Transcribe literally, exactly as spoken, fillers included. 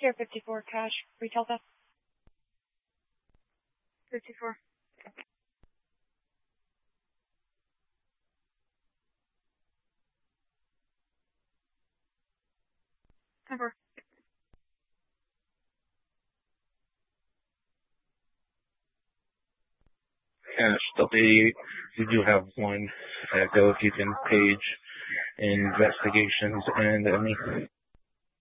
Here, fifty-four, cash, retail theft. fifty-four. Cover. Cash, Delta eighty-eight. We do have one. Echo, if you can page investigations and any